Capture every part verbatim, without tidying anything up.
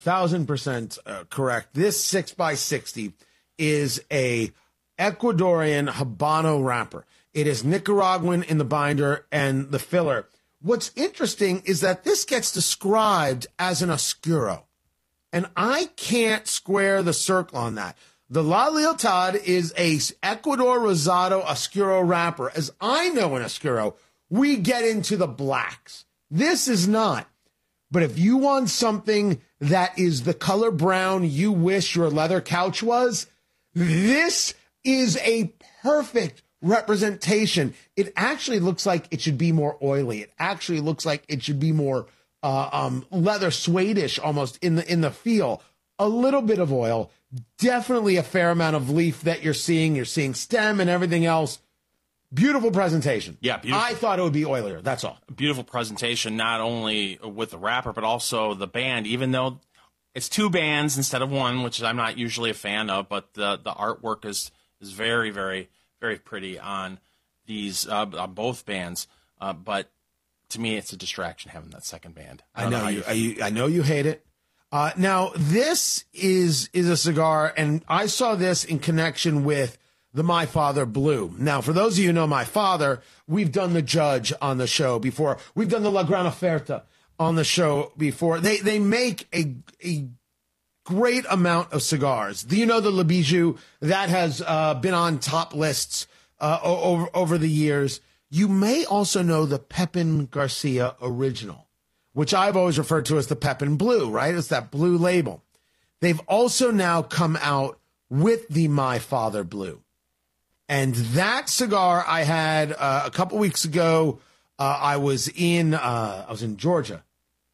Thousand percent uh, correct. This six by sixty is a Ecuadorian Habano wrapper. It is Nicaraguan in the binder and the filler. What's interesting is that this gets described as an Oscuro, and I can't square the circle on that. The La Lealtad is a Ecuador Rosado Oscuro wrapper. As I know in Oscuro, we get into the blacks. This is not. But if you want something that is the color brown you wish your leather couch was, this is a perfect representation. It actually looks like it should be more oily. It actually looks like it should be more uh, um, leather suede-ish almost in the in the feel. A little bit of oil, definitely a fair amount of leaf that you're seeing. You're seeing stem and everything else. Beautiful presentation. Yeah, beautiful. I thought it would be oilier. That's all. Beautiful presentation, not only with the wrapper, but also the band, even though it's two bands instead of one, which I'm not usually a fan of, but the, the artwork is, is very, very, very pretty on these uh, on both bands. Uh, but to me, it's a distraction having that second band. I, I know, know you, you, you I know you hate it. Uh, now, this is is a cigar, and I saw this in connection with the My Father Blue. Now, for those of you who know My Father, we've done the Judge on the show before. We've done the La Gran Oferta on the show before. They they make a a great amount of cigars. Do you know the Le Bijou? That has uh, been on top lists uh, over, over the years. You may also know the Pepin Garcia Original, which I've always referred to as the Pepin Blue, right? It's that blue label. They've also now come out with the My Father Blue. And that cigar I had uh, a couple weeks ago. Uh, I was in uh, I was in Georgia,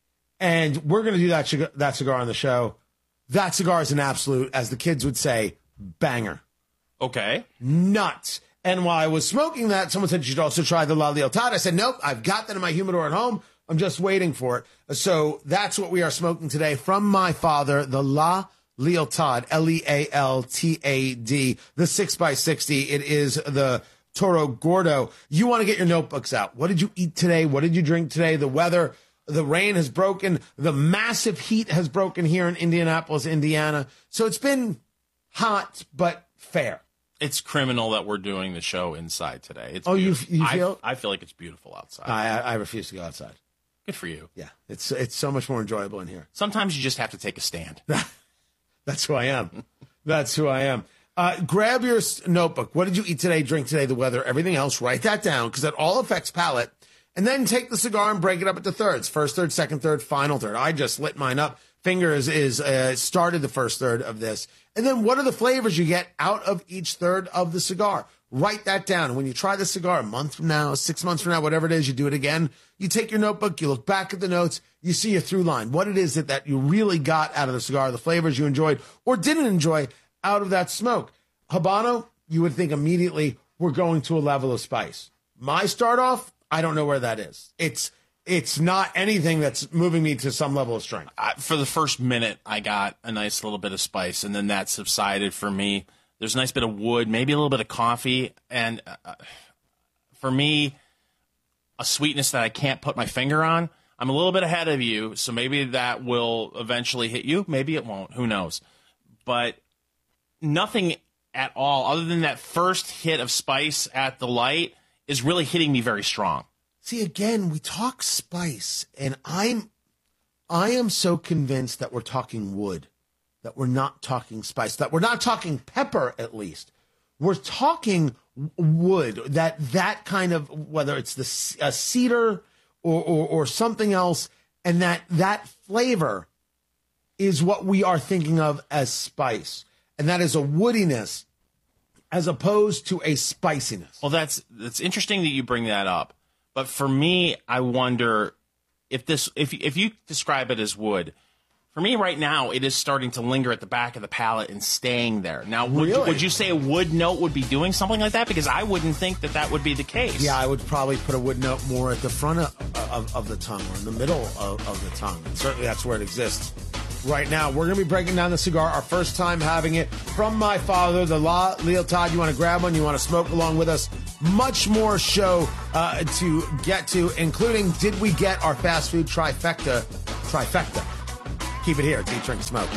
and we're going to do that cigar, that cigar on the show. That cigar is an absolute, as the kids would say, banger. Okay, nuts. And while I was smoking that, someone said you should also try the La Lealtad. I said nope, I've got that in my humidor at home. I'm just waiting for it. So that's what we are smoking today from My Father, the La Lealtad, L E A L T A D, the six by sixty. It is the Toro Gordo. You want to get your notebooks out. What did you eat today? What did you drink today? The weather, the rain has broken. The massive heat has broken here in Indianapolis, Indiana. So it's been hot, but fair. It's criminal that we're doing the show inside today. It's oh, you, you I, feel? I feel like it's beautiful outside. I, I refuse to go outside. Good for you. Yeah, it's it's so much more enjoyable in here. Sometimes you just have to take a stand. That's who I am. That's who I am. Uh, grab your notebook. What did you eat today, drink today, the weather, everything else? Write that down because that all affects palate. And then take the cigar and break it up into thirds. First third, second third, final third. I just lit mine up. Fingers is uh, started the first third of this. And then what are the flavors you get out of each third of the cigar? Write that down. When you try the cigar a month from now, six months from now, whatever it is, you do it again. You take your notebook, you look back at the notes, you see a through line. What it is that, that you really got out of the cigar, the flavors you enjoyed or didn't enjoy out of that smoke. Habano, you would think immediately we're going to a level of spice. My start off, I don't know where that is. It's it's not anything that's moving me to some level of strength. Uh, for the first minute, I got a nice little bit of spice, and then that subsided for me. There's a nice bit of wood, maybe a little bit of coffee, and uh, for me, a sweetness that I can't put my finger on. I'm a little bit ahead of you, so maybe that will eventually hit you. Maybe it won't. Who knows? But nothing at all, other than that first hit of spice at the light, is really hitting me very strong. See, again, we talk spice, and I'm, I am so convinced that we're talking wood, that we're not talking spice, that we're not talking pepper, at least. We're talking wood, that that kind of, whether it's the a cedar or, or, or something else, and that that flavor is what we are thinking of as spice. And that is a woodiness as opposed to a spiciness. Well, that's that's interesting that you bring that up. But for me, I wonder if this if if you describe it as wood, for me right now, it is starting to linger at the back of the palate and staying there. Now, would, really? you, would you say a wood note would be doing something like that? Because I wouldn't think that that would be the case. Yeah, I would probably put a wood note more at the front of, of, of the tongue or in the middle of, of the tongue. And certainly that's where it exists right now. We're going to be breaking down the cigar, our first time having it from My Father, the La Lealtad. You want to grab one, you want to smoke along with us. Much more show uh, to get to, including did we get our fast food trifecta? Trifecta. Keep it here. It's Eat, Drink, Smoke.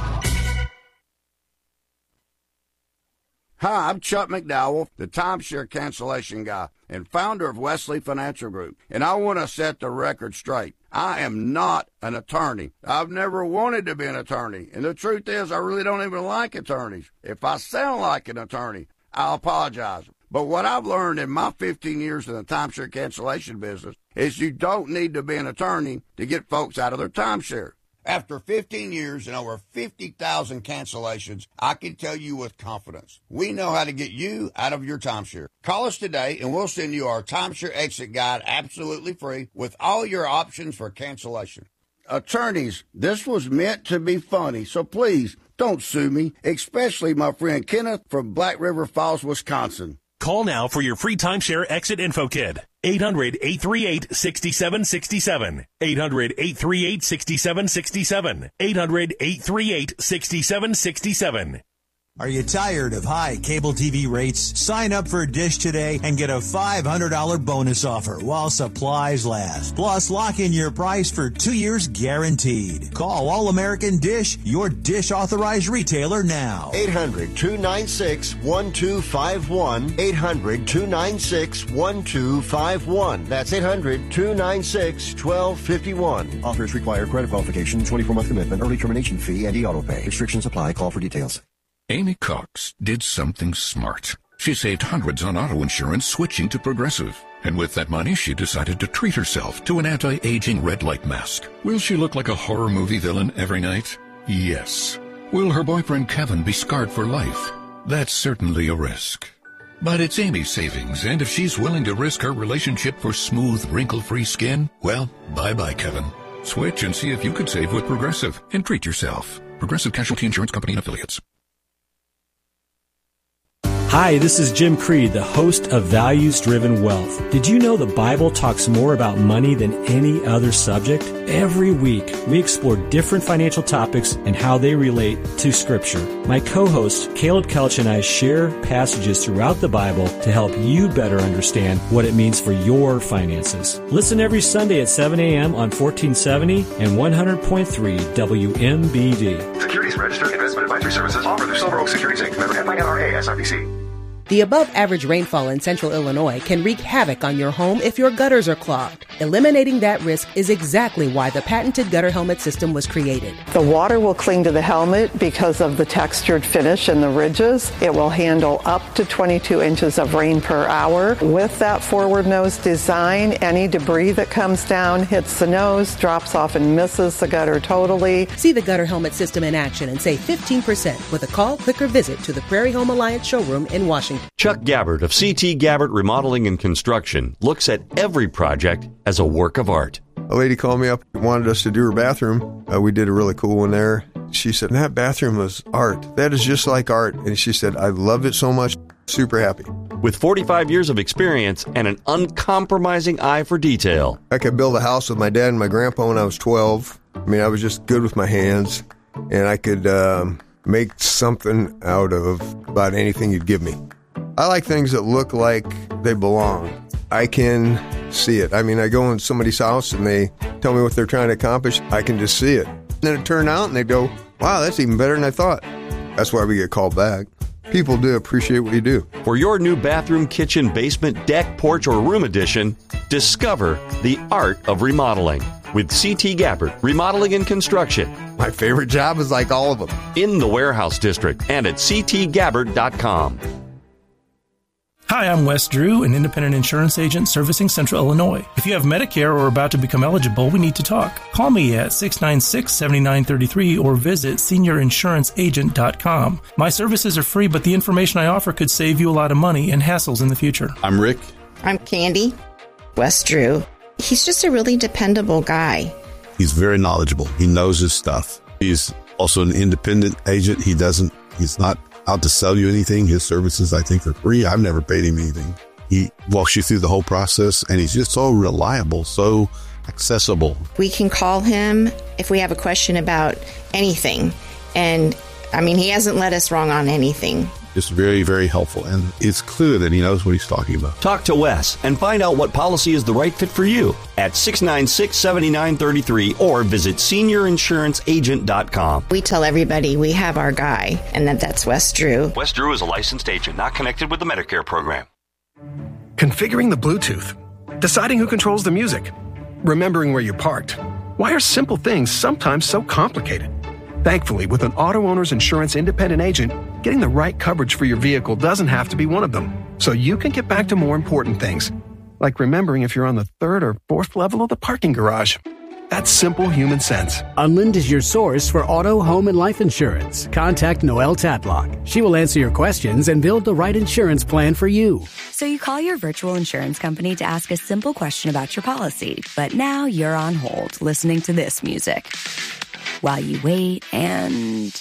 Hi, I'm Chuck McDowell, the timeshare cancellation guy and founder of Wesley Financial Group, and I want to set the record straight. I am not an attorney. I've never wanted to be an attorney, and the truth is I really don't even like attorneys. If I sound like an attorney, I apologize. But what I've learned in my fifteen years in the timeshare cancellation business is you don't need to be an attorney to get folks out of their timeshare. After fifteen years and over fifty thousand cancellations, I can tell you with confidence, we know how to get you out of your timeshare. Call us today and we'll send you our timeshare exit guide absolutely free with all your options for cancellation. Attorneys, this was meant to be funny, so please don't sue me, especially my friend Kenneth from Black River Falls, Wisconsin. Call now for your free timeshare exit info kit. eight hundred, eight three eight, six seven six seven. eight hundred, eight three eight, six seven six seven. eight hundred, eight three eight, six seven six seven. Are you tired of high cable T V rates? Sign up for Dish today and get a five hundred dollars bonus offer while supplies last. Plus, lock in your price for two years guaranteed. Call All American Dish, your Dish authorized retailer now. eight hundred, two nine six, one two five one. eight hundred, two nine six, one two five one. That's eight hundred, two nine six, one two five one. Offers require credit qualification, twenty-four month commitment, early termination fee, and e-auto pay. Restrictions apply. Call for details. Amy Cox did something smart. She saved hundreds on auto insurance switching to Progressive. And with that money, she decided to treat herself to an anti-aging red light mask. Will she look like a horror movie villain every night? Yes. Will her boyfriend Kevin be scarred for life? That's certainly a risk. But it's Amy's savings, and if she's willing to risk her relationship for smooth, wrinkle-free skin, well, bye-bye, Kevin. Switch and see if you could save with Progressive and treat yourself. Progressive Casualty Insurance Company and Affiliates. Hi, this is Jim Creed, the host of Values Driven Wealth. Did you know the Bible talks more about money than any other subject? Every week, we explore different financial topics and how they relate to Scripture. My co-host, Caleb Kelch, and I share passages throughout the Bible to help you better understand what it means for your finances. Listen every Sunday at seven a.m. on fourteen seventy and one hundred point three W M B D. Securities Registered Investment Advisory Services offered through Silver Oak Securities Incorporated. Member F I N R A S I P C. The above-average rainfall in central Illinois can wreak havoc on your home if your gutters are clogged. Eliminating that risk is exactly why the patented gutter helmet system was created. The water will cling to the helmet because of the textured finish and the ridges. It will handle up to twenty-two inches of rain per hour. With that forward nose design, any debris that comes down hits the nose, drops off and misses the gutter totally. See the gutter helmet system in action and save fifteen percent with a call, click, or visit to the Prairie Home Alliance showroom in Washington. Chuck Gabbard of C T Gabbard Remodeling and Construction looks at every project as a work of art. A lady called me up and wanted us to do her bathroom. Uh, we did a really cool one there. She said, that bathroom was art. That is just like art. And she said, I loved it so much. Super happy. With forty-five years of experience and an uncompromising eye for detail. I could build a house with my dad and my grandpa when I was twelve. I mean, I was just good with my hands. And I could um, make something out of about anything you'd give me. I like things that look like they belong. I can see it. I mean, I go in somebody's house and they tell me what they're trying to accomplish. I can just see it. Then it turned out and they go, wow, that's even better than I thought. That's why we get called back. People do appreciate what you do. For your new bathroom, kitchen, basement, deck, porch, or room addition, discover the art of remodeling with C T Gabbard Remodeling and Construction. My favorite job is like all of them. In the Warehouse District and at c t gabbard dot com. Hi, I'm Wes Drew, an independent insurance agent servicing Central Illinois. If you have Medicare or are about to become eligible, we need to talk. Call me at six nine six, seven nine three three or visit senior insurance agent dot com. My services are free, but the information I offer could save you a lot of money and hassles in the future. I'm Rick. I'm Candy. Wes Drew. He's just a really dependable guy. He's very knowledgeable. He knows his stuff. He's also an independent agent. He doesn't, he's not out to sell you anything. His services, I think, are free. I've never paid him anything. He walks you through the whole process, and he's just so reliable, so accessible. We can call him if we have a question about anything. And, I mean, he hasn't led us wrong on anything. It's very, very helpful, and it's clear that he knows what he's talking about. Talk to Wes and find out what policy is the right fit for you at six nine six, seven nine three three or visit senior insurance agent dot com. We tell everybody we have our guy, and that that's Wes Drew. Wes Drew is a licensed agent not connected with the Medicare program. Configuring the Bluetooth, deciding who controls the music, remembering where you parked. Why are simple things sometimes so complicated? Thankfully, with an auto owner's insurance independent agent, getting the right coverage for your vehicle doesn't have to be one of them. So you can get back to more important things, like remembering if you're on the third or fourth level of the parking garage. That's simple human sense. Unlind is your source for auto, home, and life insurance. Contact Noelle Tatlock. She will answer your questions and build the right insurance plan for you. So you call your virtual insurance company to ask a simple question about your policy, but now you're on hold listening to this music while you wait and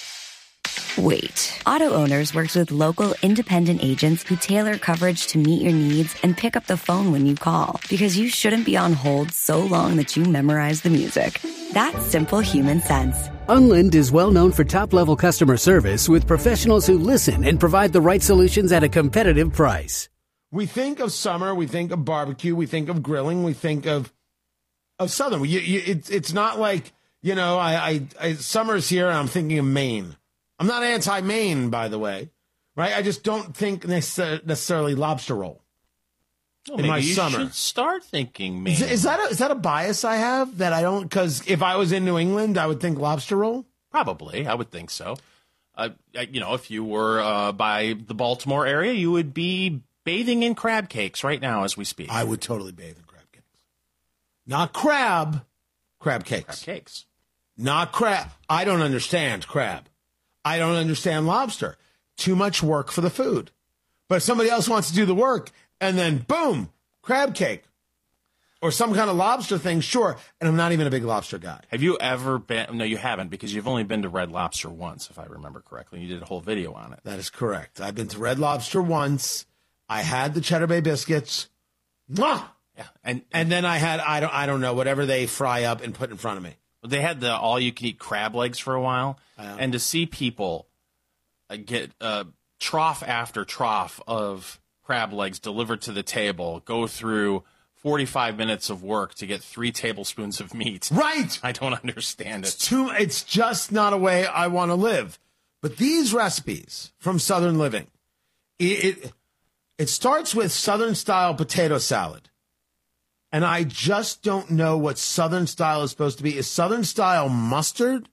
wait. Auto Owners works with local independent agents who tailor coverage to meet your needs and pick up the phone when you call, because you shouldn't be on hold so long that you memorize the music. That's simple human sense. Unlind is well known for top-level customer service with professionals who listen and provide the right solutions at a competitive price. We think of summer, we think of barbecue, we think of grilling, we think of of Southern. You, you, it's it's not like, you know, I, I, I summer's here and I'm thinking of Maine. I'm not anti-Maine, by the way, right? I just don't think necess- necessarily lobster roll Well, in maybe my you summer. should start thinking Maine. Is, is that a, is that a bias I have that I don't? Because if I was in New England, I would think lobster roll. Probably, I would think so. Uh, you know, if you were uh, by the Baltimore area, you would be bathing in crab cakes right now as we speak. I would totally bathe in crab cakes. Not crab, crab cakes. Crab cakes. Not crab. I don't understand crab. I don't understand lobster. Too much work for the food. But if somebody else wants to do the work, and then boom, crab cake. Or some kind of lobster thing, sure. And I'm not even a big lobster guy. Have you ever been? No, you haven't, because you've only been to Red Lobster once, if I remember correctly. You did a whole video on it. That is correct. I've been to Red Lobster once. I had the Cheddar Bay biscuits. Mwah! Yeah, and and then I had I don't I don't know whatever they fry up and put in front of me. They had the all-you-can-eat crab legs for a while, and to see people uh, get uh, trough after trough of crab legs delivered to the table, go through forty-five minutes of work to get three tablespoons of meat. Right. I don't understand it. It's too. It's just not a way I want to live. But these recipes from Southern Living, it it, it starts with Southern-style potato salad. And I just don't know what Southern style is supposed to be. Is Southern style mustard?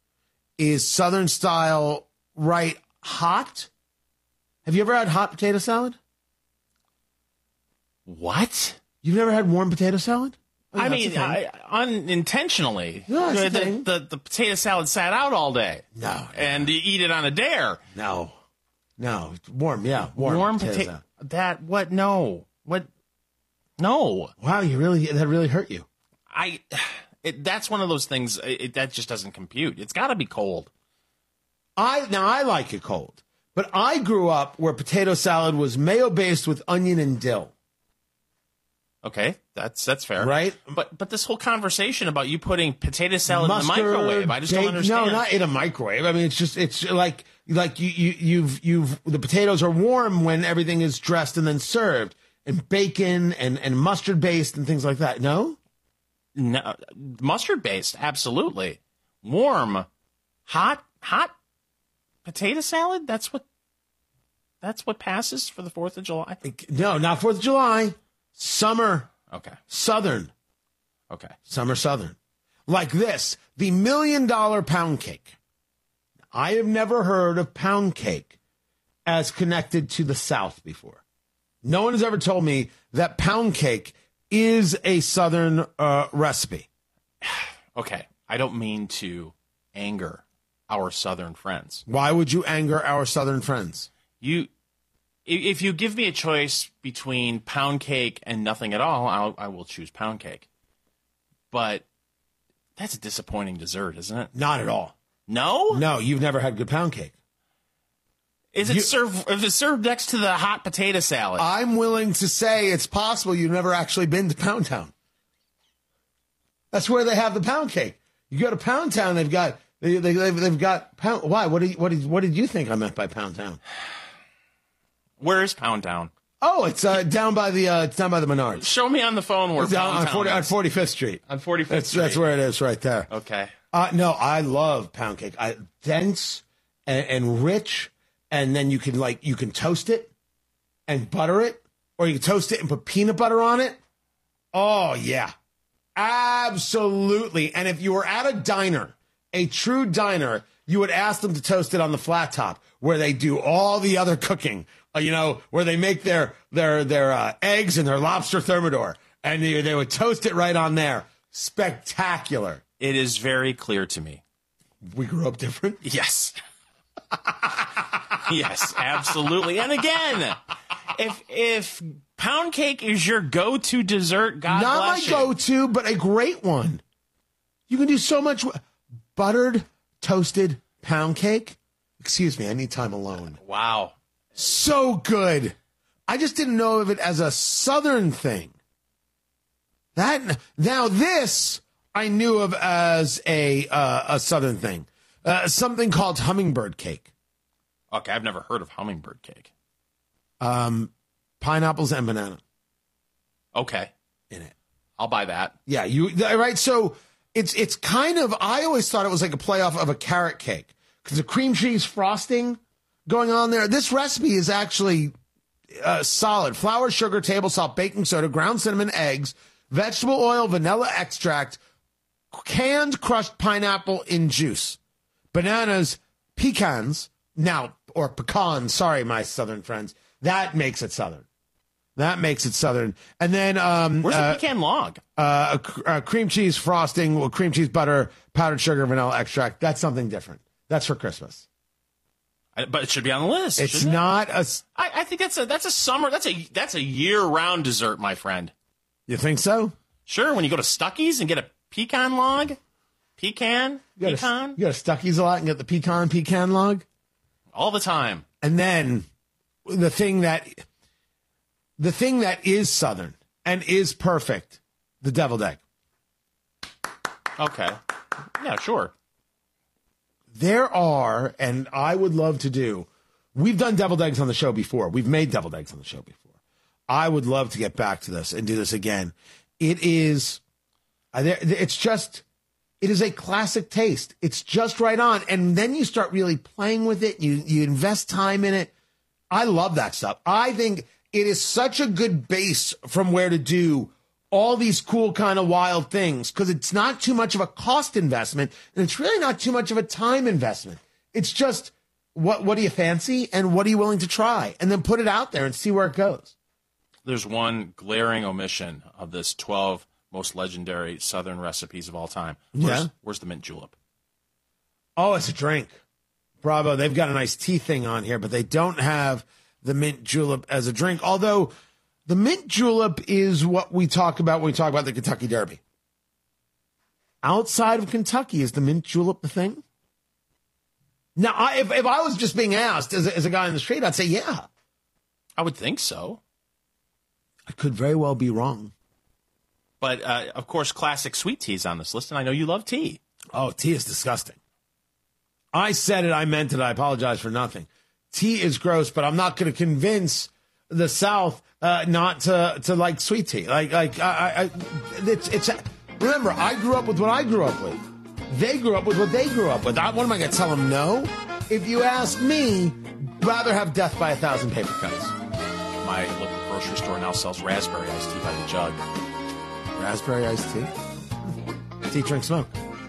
Is Southern style, right, hot? Have you ever had hot potato salad? What? You've never had warm potato salad? Oh, I that's mean, a thing. I, unintentionally. Yeah, that's the, a thing. the, the, the potato salad sat out all day. No. And you eat it on a dare. No. No. Warm, yeah. Warm, Warm potato potato. salad. That, what? No. What? No. Wow, you really, that really hurt you. I, it, that's one of those things, it, that just doesn't compute. It's got to be cold. I Now, I like it cold. But I grew up where potato salad was mayo-based with onion and dill. Okay, that's that's fair. Right? But but this whole conversation about you putting potato salad Mustard, in the microwave, I just don't bake- understand. No, not in a microwave. I mean, it's just, it's like, like you, you, you've, you've, the potatoes are warm when everything is dressed and then served. And bacon and, and mustard based and things like that. No? No, mustard based, absolutely. Warm, hot, hot potato salad. That's what. That's what passes for the Fourth of July. No, not Fourth of July. Summer. Okay. Southern. Okay. Summer Southern. Like this, the million dollar pound cake. I have never heard of pound cake as connected to the South before. No one has ever told me that pound cake is a Southern uh, recipe. Okay, I don't mean to anger our Southern friends. Why would you anger our Southern friends? You, if you give me a choice between pound cake and nothing at all, I'll, I will choose pound cake. But that's a disappointing dessert, isn't it? Not at all. No? No, you've never had good pound cake. Is it You- served? Is it served next to the hot potato salad? I'm willing to say it's possible you've never actually been to Pound Town. That's where they have the pound cake. You go to Pound Town, they've got they, they they've, they've got pound. Why? What did you, what did what did you think I meant by Pound Town? Where is Pound Town? Oh, it's uh, down by the uh, it's down by the Menards. Show me on the phone where It's down Pound on, Town forty, is. on forty-fifth Street. On forty-fifth That's Street. that's where it is, right there. Okay. Uh, no, I love pound cake. I, dense and, and rich, and then you can like you can toast it and butter it, or you can toast it and put peanut butter on it. Oh yeah, absolutely. And if you were at a diner, a true diner, you would ask them to toast it on the flat top, where they do all the other cooking. Uh, you know, where they make their their their uh, eggs and their lobster thermidor, and they, they would toast it right on there. Spectacular. It is very clear to me. We grew up different? Yes. Yes, absolutely. And again, if if pound cake is your go-to dessert, God Not bless my you. go-to, but a great one. You can do so much. w- Buttered, toasted pound cake. Excuse me, I need time alone. Wow. So good. I just didn't know of it as a Southern thing. That now this I knew of as a uh, a Southern thing. Uh, something called hummingbird cake. Okay, I've never heard of hummingbird cake. Um, pineapples and banana. Okay. In it. I'll buy that. Yeah, you right. So it's it's kind of. I always thought it was like a playoff of a carrot cake because the cream cheese frosting going on there. This recipe is actually uh, solid: flour, sugar, table salt, baking soda, ground cinnamon, eggs, vegetable oil, vanilla extract, canned crushed pineapple in juice, bananas, pecans. Now or pecans. Sorry, my Southern friends. That makes it Southern. That makes it Southern. And then um, Where's uh, the pecan log? Uh, a, cr- a cream cheese frosting, well, cream cheese butter, powdered sugar, vanilla extract. That's something different. That's for Christmas. I, but it should be on the list. It's shouldn't it? not a. s- I, I think that's a that's a summer. That's a that's a year round dessert, my friend. You think so? Sure. When you go to Stuckey's and get a pecan log, pecan, You go to, pecan, you go to Stuckey's a lot and get the pecan pecan log. all the time. And then the thing that the thing that is Southern and is perfect, the deviled egg. Okay. Yeah, sure. There are, and I would love to do, we've done deviled eggs on the show before. We've made deviled eggs on the show before. I would love to get back to this and do this again. It is, uh, there- it's just, it is a classic taste. It's just right on. And then you start really playing with it. You, you invest time in it. I love that stuff. I think it is such a good base from where to do all these cool kind of wild things because it's not too much of a cost investment and it's really not too much of a time investment. It's just what what do you fancy and what are you willing to try and then put it out there and see where it goes. There's one glaring omission of this twelve most legendary Southern recipes of all time. Where's, Yeah. where's the mint julep? Oh, it's a drink. Bravo. They've got a nice tea thing on here, but they don't have the mint julep as a drink. Although the mint julep is what we talk about when we talk about the Kentucky Derby. Outside of Kentucky, is the mint julep the thing? Now, I, if, if I was just being asked as a, as a guy in the street, I'd say, yeah. I would think so. I could very well be wrong. But, uh, of course, classic sweet tea is on this list, and I know you love tea. Oh, tea is disgusting. I said it, I meant it, I apologize for nothing. Tea is gross, but I'm not going to convince the South uh, not to to like sweet tea. Like, like I, I, it's, it's. Remember, I grew up with what I grew up with. They grew up with what they grew up with. I, what am I going to tell them? No. If you ask me, rather have death by a thousand paper cuts. My local grocery store now sells raspberry iced tea by the jug. Raspberry iced tea. Tea, drink, smoke.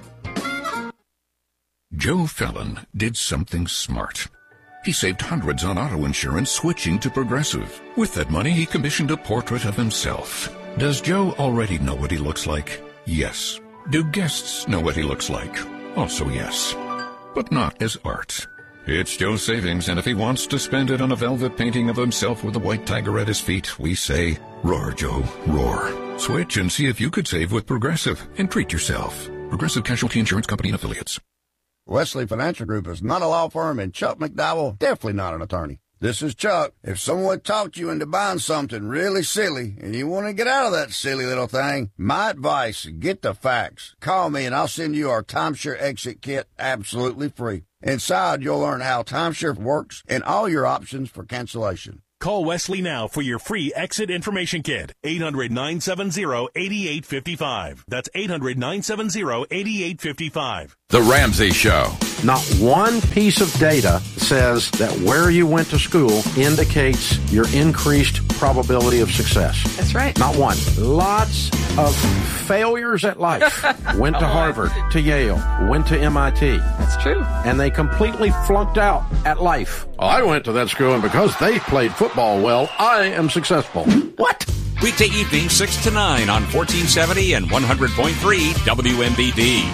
Joe Fallon did something smart. He saved hundreds on auto insurance switching to Progressive. With that money, he commissioned a portrait of himself. Does Joe already know what he looks like? Yes. Do guests know what he looks like? Also yes. But not as art. It's Joe's savings, and if he wants to spend it on a velvet painting of himself with a white tiger at his feet, we say, roar, Joe, roar. Switch and see if you could save with Progressive and treat yourself. Progressive Casualty Insurance Company and Affiliates. Wesley Financial Group is not a law firm, and Chuck McDowell, definitely not an attorney. This is Chuck. If someone talked you into buying something really silly and you want to get out of that silly little thing, my advice, get the facts. Call me and I'll send you our timeshare exit kit absolutely free. Inside, you'll learn how timeshare works and all your options for cancellation. Call Wesley now for your free exit information kit. eight hundred, nine seven zero, eight eight five five. That's eight hundred, nine seven zero, eight eight five five. The Ramsey Show. Not one piece of data says that where you went to school indicates your increased probability of success. That's right. Not one. Lots of failures at life. Went to Harvard, to Yale, went to M I T. That's true. And they completely flunked out at life. Oh, I went to that school, and because they played football well, I am successful. What? Weekday evening, six to nine on fourteen seventy and one hundred point three W M B D.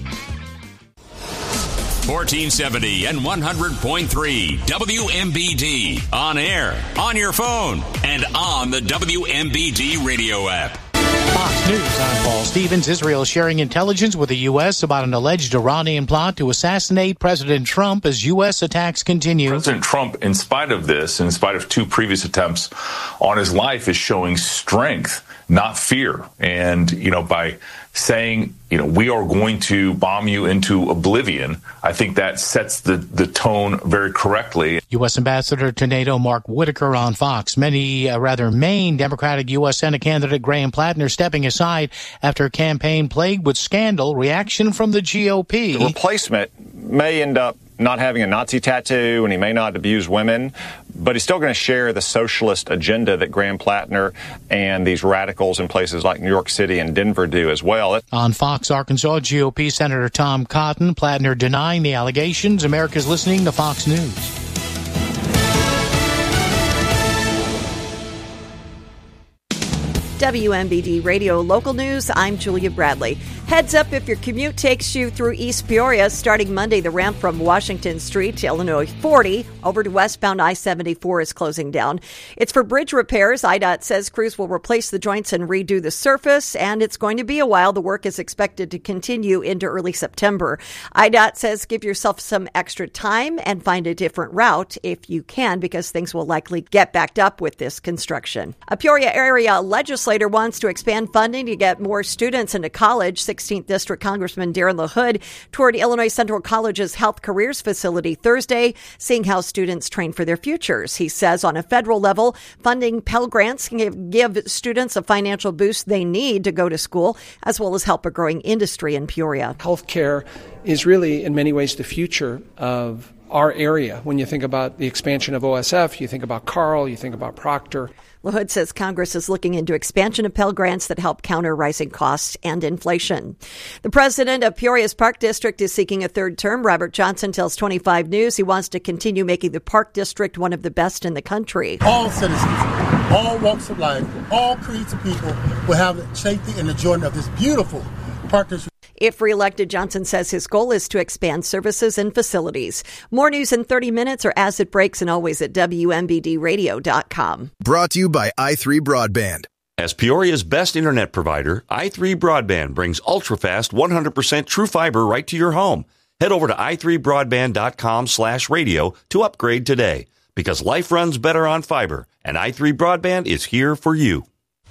fourteen seventy and one hundred point three W M B D. On air, on your phone, and on the W M B D radio app. Fox News, I'm Paul Stevens. Israel sharing intelligence with the U S about an alleged Iranian plot to assassinate President Trump as U S attacks continue. President Trump, in spite of this, in spite of two previous attempts on his life, is showing strength, not fear. And, you know, by saying, you know, we are going to bomb you into oblivion, I think that sets the, the tone very correctly. U S Ambassador to NATO Mark Whitaker on Fox. Many, uh, rather, Maine Democratic U S Senate candidate Graham Plattner stepping aside after a campaign plagued with scandal. Reaction from the G O P. The replacement may end up not having a Nazi tattoo, and he may not abuse women, but he's still going to share the socialist agenda that Graham Plattner and these radicals in places like New York City and Denver do as well. On Fox Arkansas, G O P Senator Tom Cotton, Plattner denying the allegations. America's listening to Fox News. W M B D Radio Local News, I'm Julia Bradley. Heads up if your commute takes you through East Peoria. Starting Monday, the ramp from Washington Street to Illinois forty over to westbound I seventy-four is closing down. It's for bridge repairs. I DOT says crews will replace the joints and redo the surface, and it's going to be a while. The work is expected to continue into early September. I DOT says give yourself some extra time and find a different route if you can, because things will likely get backed up with this construction. A Peoria area legislator wants to expand funding to get more students into college. sixteenth District Congressman Darren LaHood toured Illinois Central College's Health Careers facility Thursday, seeing how students train for their futures. He says on a federal level, funding Pell Grants can give, give students a financial boost they need to go to school, as well as help a growing industry in Peoria. Healthcare is really, in many ways, the future of our area. When you think about the expansion of O S F, you think about Carl, you think about Proctor. LaHood says Congress is looking into expansion of Pell Grants that help counter rising costs and inflation. The president of Peoria's Park District is seeking a third term. Robert Johnson tells twenty-five News he wants to continue making the Park District one of the best in the country. All citizens, all walks of life, all creeds of people will have safety and enjoyment of this beautiful Park District. If reelected, Johnson says his goal is to expand services and facilities. More news in thirty minutes or as it breaks, and always at W M B D radio dot com. Brought to you by i three Broadband. As Peoria's best internet provider, i three Broadband brings ultra-fast one hundred percent true fiber right to your home. Head over to i three broadband dot com slash radio to upgrade today, because life runs better on fiber, and i three Broadband is here for you.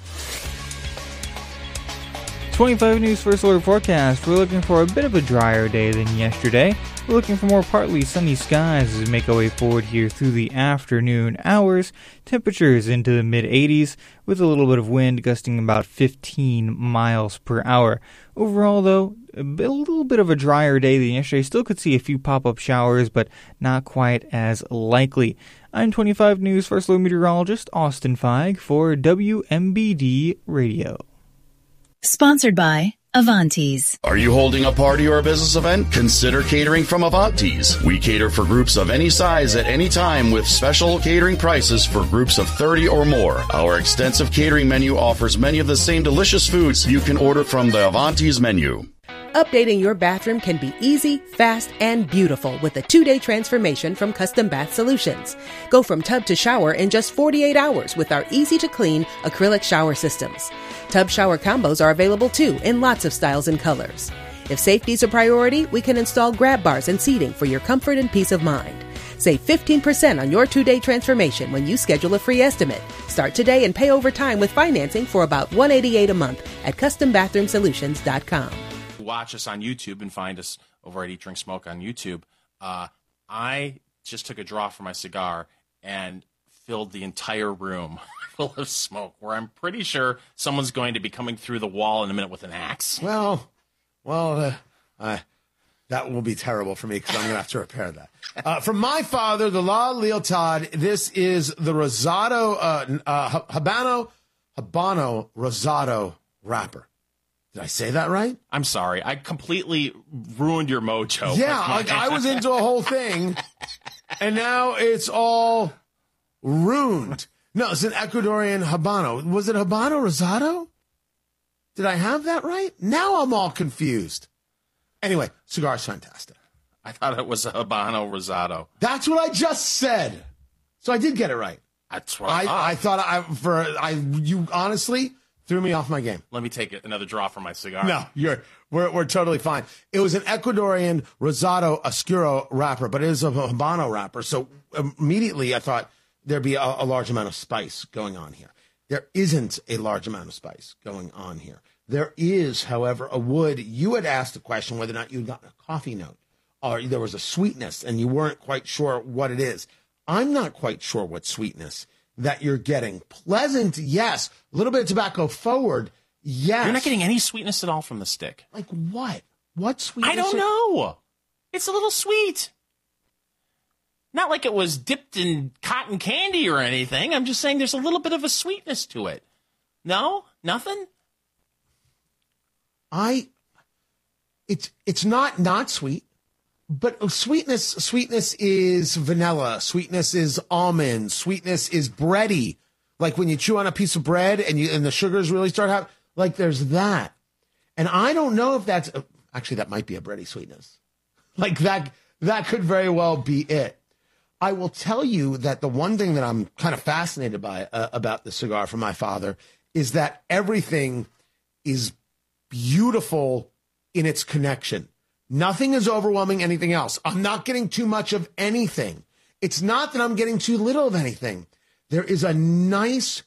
twenty-five News First Alert Forecast. We're looking for a bit of a drier day than yesterday. We're looking for more partly sunny skies as we make our way forward here through the afternoon hours. Temperatures into the mid eighties with a little bit of wind gusting about fifteen miles per hour. Overall, though, a, bit, a little bit of a drier day than yesterday. Still could see a few pop-up showers, but not quite as likely. I'm twenty-five News First Alert Meteorologist Austin Feig for W M B D Radio. Sponsored by Avantes. Are you holding a party or a business event? Consider catering from Avantes. We cater for groups of any size at any time with special catering prices for groups of thirty or more. Our extensive catering menu offers many of the same delicious foods you can order from the Avantes menu. Updating your bathroom can be easy, fast, and beautiful with a two-day transformation from Custom Bath Solutions. Go from tub to shower in just forty-eight hours with our easy-to-clean acrylic shower systems. Tub shower combos are available too in lots of styles and colors. If safety's a priority, we can install grab bars and seating for your comfort and peace of mind. Save fifteen percent on your two-day transformation when you schedule a free estimate. Start today and pay over time with financing for about one hundred eighty-eight dollars a month at custom bathroom solutions dot com. Watch us on YouTube and find us over at Eat, Drink, Smoke on YouTube. Uh, I just took a draw for my cigar, and filled the entire room full of smoke, where I'm pretty sure someone's going to be coming through the wall in a minute with an axe. Well, well, uh, uh, that will be terrible for me because I'm going to have to repair that. Uh, from my father, the La Lealtad, this is the Rosado, uh, uh, Habano, Habano Rosado wrapper. Did I say that right? I'm sorry. I completely ruined your mojo. Yeah, like I was into a whole thing, and now it's all ruined. No, it's an Ecuadorian Habano. Was it Habano Rosado? Did I have that right? Now I'm all confused. Anyway, cigar's fantastic. I thought it was a Habano Rosado. That's what I just said. So I did get it right. That's what I, thought. I, I thought I for I you honestly threw me off my game. Let me take another draw from my cigar. No, you're we're we're totally fine. It was an Ecuadorian Rosado Oscuro wrapper, but it is a Habano wrapper. So immediately I thought there'd be a, a large amount of spice going on here. There isn't a large amount of spice going on here. There is, however, a wood. You had asked the question whether or not you'd gotten a coffee note or there was a sweetness and you weren't quite sure what it is. I'm not quite sure what sweetness that you're getting. Pleasant, yes. A little bit of tobacco forward, yes. You're not getting any sweetness at all from the stick. Like what? What sweetness? I don't know. It's a little sweet. Not like it was dipped in cotton candy or anything. I'm just saying there's a little bit of a sweetness to it. No? Nothing? I, it's, it's not not sweet, but sweetness, sweetness is vanilla. Sweetness is almond. Sweetness is bready. Like when you chew on a piece of bread and you, and the sugars really start happening, like there's that. And I don't know if that's, actually that might be a bready sweetness. Like that, that could very well be it. I will tell you that the one thing that I'm kind of fascinated by uh, about the cigar from my father is that everything is beautiful in its connection. Nothing is overwhelming anything else. I'm not getting too much of anything. It's not that I'm getting too little of anything. There is a nice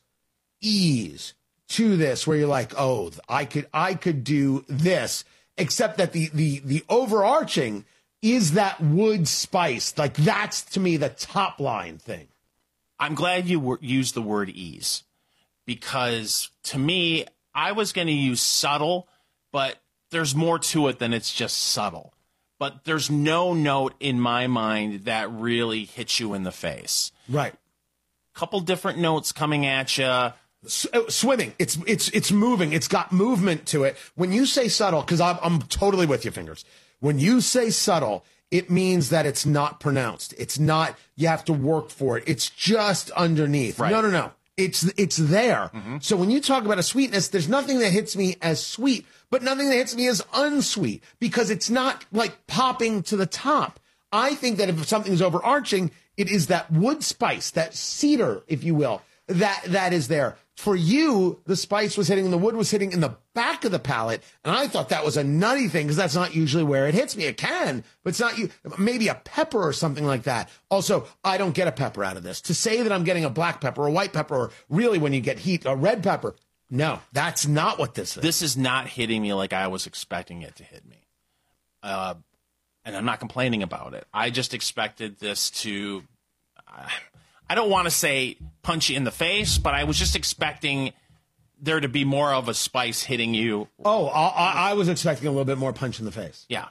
ease to this where you're like, oh, I could, I could do this, except that the, the, the overarching is that wood spice. Like that's to me the top line thing. I'm glad you were, used the word ease because to me, I was going to use subtle, but there's more to it than it's just subtle. But there's no note in my mind that really hits you in the face. Right. Couple different notes coming at you. S- swimming. It's it's it's moving. It's got movement to it. When you say subtle, because I'm, I'm totally with you, Fingers. When you say subtle, it means that it's not pronounced. It's not, you have to work for it. It's just underneath. Right. No, no, no. It's it's there. Mm-hmm. So when you talk about a sweetness, there's nothing that hits me as sweet, but nothing that hits me as unsweet because it's not like popping to the top. I think that if something's overarching, it is that wood spice, that cedar, if you will, that that is there. For you, the spice was hitting, the wood was hitting in the back of the palate, and I thought that was a nutty thing because that's not usually where it hits me. It can, but it's not you. Maybe a pepper or something like that. Also, I don't get a pepper out of this. To say that I'm getting a black pepper or a white pepper, or really when you get heat, a red pepper, no, that's not what this is. This is not hitting me like I was expecting it to hit me. Uh, and I'm not complaining about it. I just expected this to... Uh, I don't want to say punch you in the face, but I was just expecting there to be more of a spice hitting you. Oh, I, I was expecting a little bit more punch in the face. Yeah.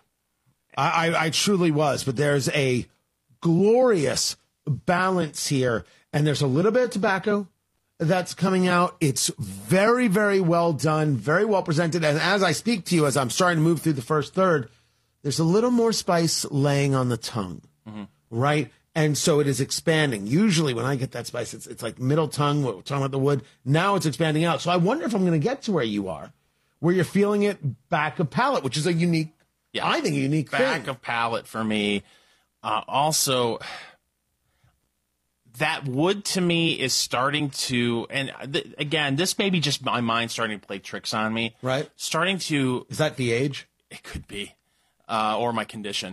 I, I, I truly was, but there's a glorious balance here, and there's a little bit of tobacco that's coming out. It's very, very well done, very well presented, and as I speak to you, as I'm starting to move through the first third, there's a little more spice laying on the tongue, mm-hmm. right? And so it is expanding. Usually when I get that spice, it's it's like middle tongue, we're talking about the wood. Now it's expanding out. So I wonder if I'm going to get to where you are, where you're feeling it back of palate, which is a unique, yeah. I think a unique back thing. of palate for me. Uh, also, that wood to me is starting to, and th- again, this may be just my mind starting to play tricks on me. Right. Starting to. Is that the age? It could be. Uh, or my condition.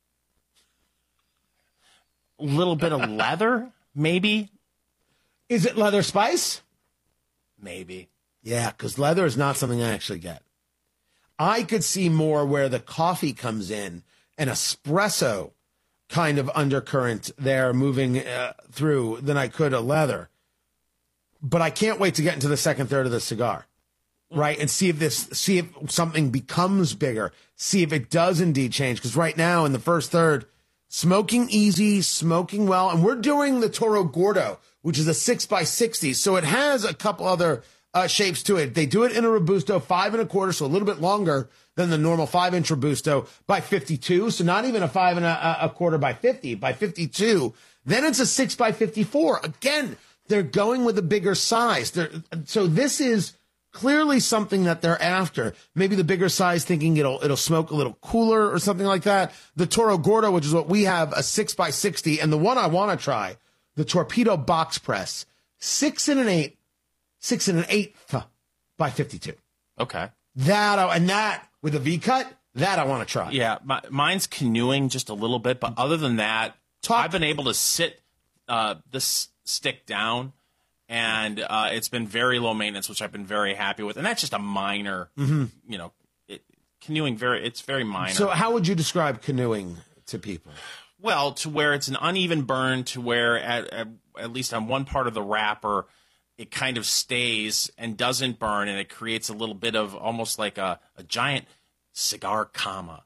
Little bit of leather, maybe. Is it leather spice? Maybe. Yeah, because leather is not something I actually get. I could see more where the coffee comes in, an espresso kind of undercurrent there moving uh, through than I could a leather. But I can't wait to get into the second third of the cigar, right? And see if this, see if something becomes bigger, see if it does indeed change. Because right now in the first third, smoking easy, smoking well. And we're doing the Toro Gordo, which is a six by sixty. So it has a couple other uh, shapes to it. They do it in a Robusto, five and a quarter, so a little bit longer than the normal five inch Robusto by fifty-two. So not even a five and a, a quarter by fifty, by fifty-two. Then it's a six by fifty-four. Again, they're going with a bigger size. They're, so this is clearly something that they're after. Maybe the bigger size, thinking it'll it'll smoke a little cooler or something like that. The Toro Gordo, which is what we have, a six by sixty, and the one I want to try, the Torpedo Box Press, six and an eight, six and an eighth by fifty-two. Okay. That and that with a V cut, that I want to try. Yeah, my, mine's canoeing just a little bit, but other than that, Talk. I've been able to sit uh, this stick down. And uh, it's been very low maintenance, which I've been very happy with. And that's just a minor, mm-hmm. you know, it, canoeing, very, it's very minor. So how would you describe canoeing to people? Well, to where it's an uneven burn, to where at, at, at least on one part of the wrapper, it kind of stays and doesn't burn, and it creates a little bit of almost like a, a giant cigar comma.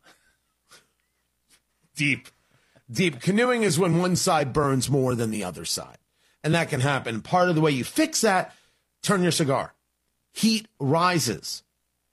Deep. Deep. Canoeing is when one side burns more than the other side. And that can happen. Part of the way you fix that, turn your cigar. Heat rises.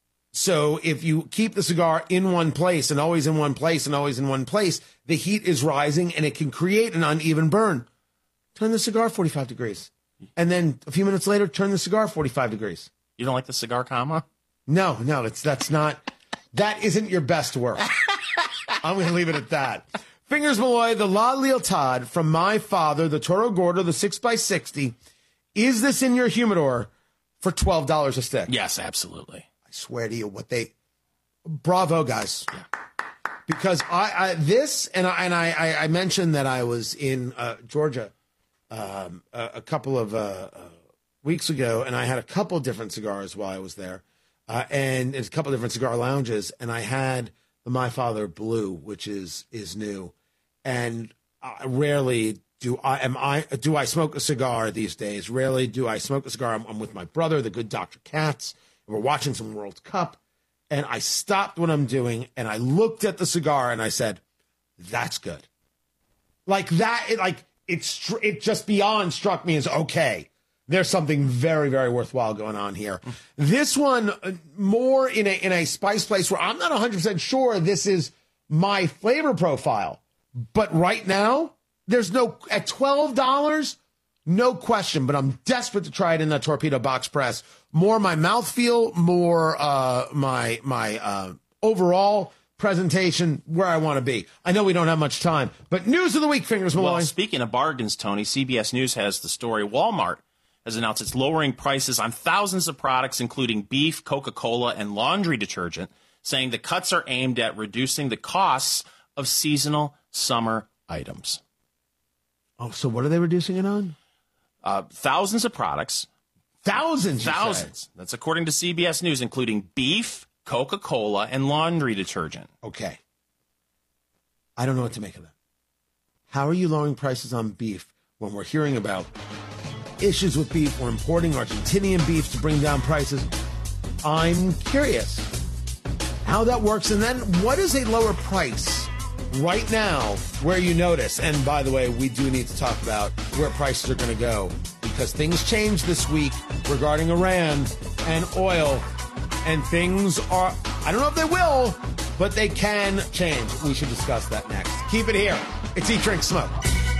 So if you keep the cigar in one place and always in one place and always in one place, the heat is rising and it can create an uneven burn. Turn the cigar forty-five degrees. And then a few minutes later, turn the cigar forty-five degrees. You don't like the cigar comma? No, no, it's that's not, that isn't your best work. I'm going to leave it at that. Fingers Malloy, the La Lealtad from my father, the Toro Gordo, the six by sixty. Is this in your humidor for twelve dollars a stick? Yes, absolutely. I swear to you, what they, bravo, guys. Yeah. Because I, I this, and I, and I, I mentioned that I was in uh, Georgia um, a, a couple of uh, uh, weeks ago, and I had a couple different cigars while I was there, uh, and a couple different cigar lounges, and I had the My Father Blue, which is is new. And uh, rarely do I am I do I smoke a cigar these days. Rarely do I smoke a cigar. I'm, I'm with my brother, the good Doctor Katz, and we're watching some World Cup. And I stopped what I'm doing, and I looked at the cigar, and I said, "That's good." Like that, it, like it's it just beyond struck me as okay. There's something very, very worthwhile going on here. This one uh, more in a in a spice place where I'm not one hundred percent sure this is my flavor profile. But right now, there's no, at twelve dollars, no question, but I'm desperate to try it in the Torpedo Box Press. More my mouthfeel, more uh, my my uh, overall presentation, where I want to be. I know we don't have much time, but news of the week, Fingers Malloy. Well, speaking of bargains, Tony, C B S News has the story. Walmart has announced it's lowering prices on thousands of products, including beef, Coca-Cola, and laundry detergent, saying the cuts are aimed at reducing the costs of seasonal summer items. Oh, so what are they reducing it on? Uh, thousands of products. Thousands, Thousands. That's according to C B S News, including beef, Coca-Cola, and laundry detergent. Okay. I don't know what to make of that. How are you lowering prices on beef when we're hearing about issues with beef? We're importing Argentinian beef to bring down prices. I'm curious how that works. And then what is a lower price right now where you notice? And by the way, we do need to talk about where prices are going to go, because things change this week regarding Iran and oil, and things are, I don't know if they will, but they can change. We should discuss that next. Keep it here. It's Eat, Drink, Smoke.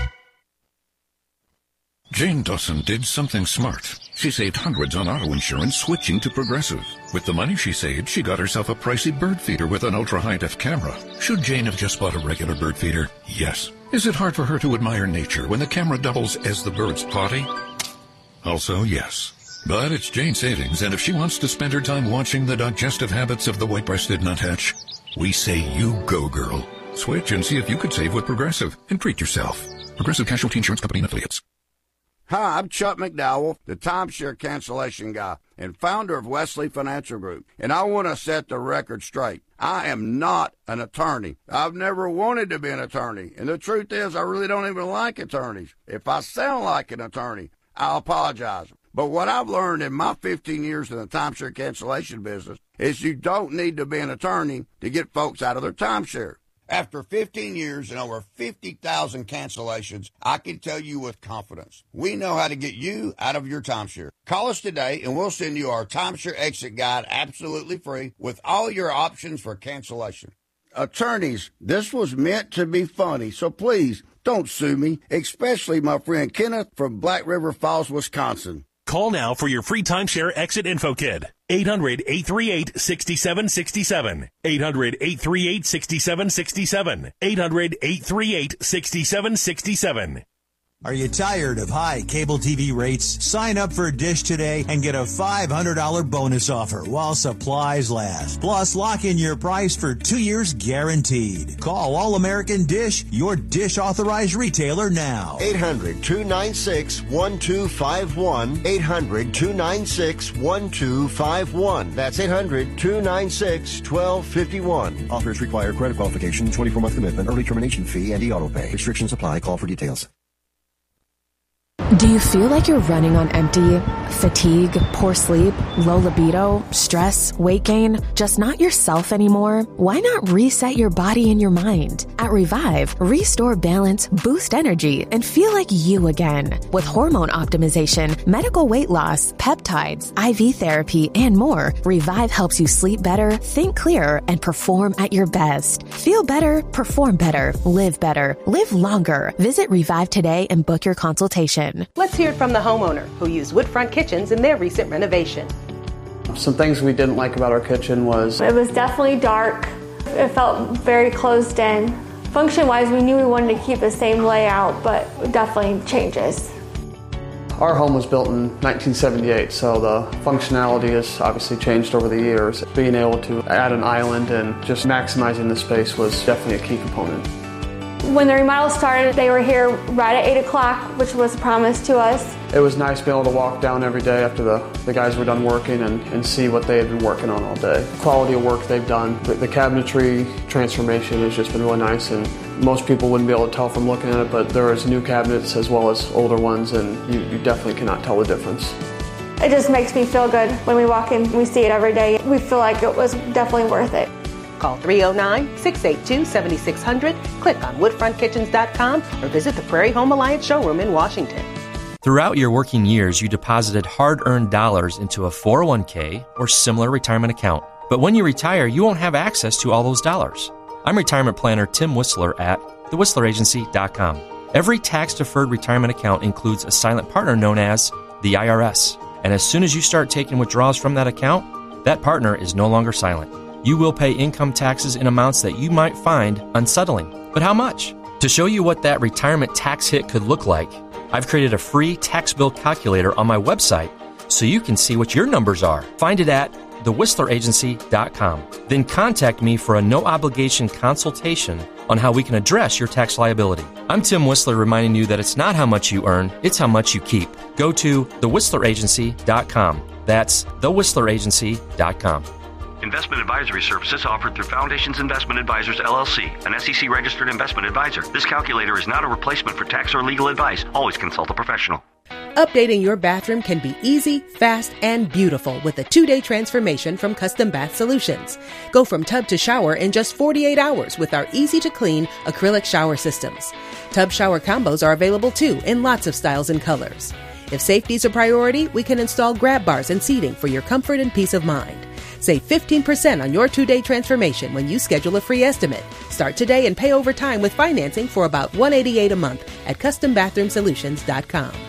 Jane Dawson did something smart. She saved hundreds on auto insurance switching to Progressive. With the money she saved, she got herself a pricey bird feeder with an ultra-high-def camera. Should Jane have just bought a regular bird feeder? Yes. Is it hard for her to admire nature when the camera doubles as the bird's potty? Also, yes. But it's Jane savings, and if she wants to spend her time watching the digestive habits of the white-breasted nuthatch, we say you go, girl. Switch and see if you could save with Progressive and treat yourself. Progressive Casualty Insurance Company and Affiliates. Hi, I'm Chuck McDowell, the timeshare cancellation guy and founder of Wesley Financial Group, and I want to set the record straight. I am not an attorney. I've never wanted to be an attorney. And the truth is, I really don't even like attorneys. If I sound like an attorney, I apologize. But what I've learned in my fifteen years in the timeshare cancellation business is you don't need to be an attorney to get folks out of their timeshare. After fifteen years and over fifty thousand cancellations, I can tell you with confidence, we know how to get you out of your timeshare. Call us today and we'll send you our timeshare exit guide absolutely free with all your options for cancellation. Attorneys, this was meant to be funny, so please don't sue me, especially my friend Kenneth from Black River Falls, Wisconsin. Call now for your free timeshare exit info kit. eight hundred, eight three eight, six seven six seven. eight hundred, eight three eight, six seven six seven. eight hundred, eight three eight, six seven six seven. Are you tired of high cable T V rates? Sign up for Dish today and get a five hundred dollars bonus offer while supplies last. Plus, lock in your price for two years guaranteed. Call All American Dish, your Dish authorized retailer now. eight hundred, two nine six, one two five one. eight hundred, two nine six, one two five one. That's eight hundred, two nine six, one two five one. Offers require credit qualification, twenty-four month commitment, early termination fee, and e-auto pay. Restrictions apply. Call for details. Do you feel like you're running on empty? Fatigue, poor sleep, low libido, stress, weight gain, just not yourself anymore? Why not reset your body and your mind? At Revive, restore balance, boost energy, and feel like you again. With hormone optimization, medical weight loss, peptides, I V therapy, and more, Revive helps you sleep better, think clearer, and perform at your best. Feel better, perform better, live better, live longer. Visit Revive today and book your consultation. Let's hear it from the homeowner who used Woodfront Kitchens in their recent renovation. Some things we didn't like about our kitchen was it was definitely dark. It felt very closed in. Function-wise, we knew we wanted to keep the same layout, but definitely changes. our home was built in nineteen seventy-eight, so the functionality has obviously changed over the years. Being able to add an island and just maximizing the space was definitely a key component. When the remodel started, they were here right at eight o'clock, which was a promise to us. It was nice being able to walk down every day after the, the guys were done working and, and see what they had been working on all day. The quality of work they've done. The, the cabinetry transformation has just been really nice, and most people wouldn't be able to tell from looking at it, but there is new cabinets as well as older ones, and you, you definitely cannot tell the difference. It just makes me feel good when we walk in. We see it every day. We feel like it was definitely worth it. Call three oh nine, six eight two, seven six zero zero, click on woodfront kitchens dot com, or visit the Prairie Home Alliance showroom in Washington. Throughout your working years, you deposited hard-earned dollars into a four oh one k or similar retirement account. But when you retire, you won't have access to all those dollars. I'm retirement planner Tim Whistler at the whistler agency dot com. Every tax-deferred retirement account includes a silent partner known as the I R S. And as soon as you start taking withdrawals from that account, that partner is no longer silent. You will pay income taxes in amounts that you might find unsettling. But how much? To show you what that retirement tax hit could look like, I've created a free tax bill calculator on my website so you can see what your numbers are. Find it at the whistler agency dot com. Then contact me for a no-obligation consultation on how we can address your tax liability. I'm Tim Whistler, reminding you that it's not how much you earn, it's how much you keep. Go to the whistler agency dot com. That's the whistler agency dot com. Investment advisory services offered through Foundations Investment Advisors, L L C, an S E C-registered investment advisor. This calculator is not a replacement for tax or legal advice. Always consult a professional. Updating your bathroom can be easy, fast, and beautiful with a two-day transformation from Custom Bath Solutions. Go from tub to shower in just forty-eight hours with our easy-to-clean acrylic shower systems. Tub shower combos are available too in lots of styles and colors. If safety is a priority, we can install grab bars and seating for your comfort and peace of mind. Save fifteen percent on your two-day transformation when you schedule a free estimate. Start today and pay over time with financing for about one hundred eighty-eight dollars a month at custom bathroom solutions dot com.